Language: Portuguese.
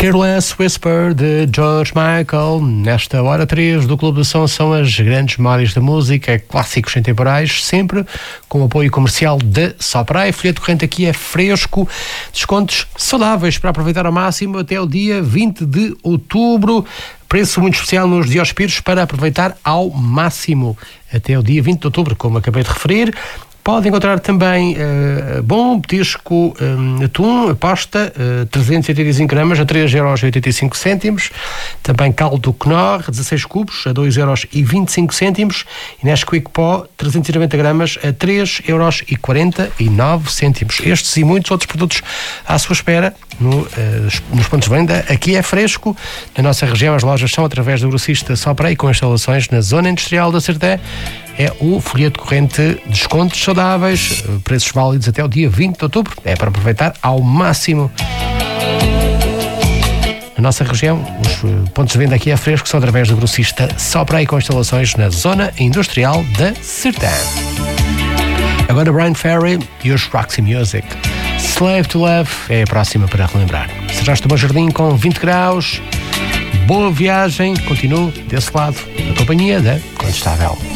Careless Whisper, de George Michael. Nesta hora 3 do Clube do Som são as grandes memórias da música, clássicos intemporais, sempre com o apoio comercial de Sopray. Folheto corrente aqui é fresco, descontos saudáveis para aproveitar ao máximo até o dia 20 de outubro. Preço muito especial nos Diospiros para aproveitar ao máximo até o dia 20 de outubro, como acabei de referir. Pode encontrar também bom petisco atum, pasta, 385 gramas a 3,85€. Também caldo Knorr, 16 cubos, a 2,25€. E Nesquik Pó, 390 gramas a 3,49€. Estes e muitos outros produtos à sua espera nos pontos de venda. Aqui é fresco. Na nossa região, as lojas são através do grossista Sopray, com instalações na zona industrial da Sirté. É o folheto corrente, descontos saudáveis, preços válidos até o dia 20 de outubro. É para aproveitar ao máximo. Na nossa região, os pontos de venda aqui é fresco são através do grossista Sopray, com instalações na zona industrial da Sirté. Agora Brian Ferry e os Roxy Music. Slave to Love é a próxima para relembrar. Serás do Bom Jardim com 20 graus. Boa viagem. Continuo desse lado, na companhia da Condestável.